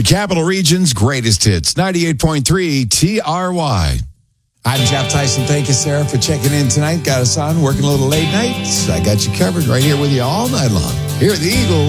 Capital Region's greatest hits, 98.3 TRY. I'm Jeff Tyson. Thank you, Sarah, for checking in tonight. Got us on, working a little late nights. I got you covered right here with you all night long. Here at the Eagle.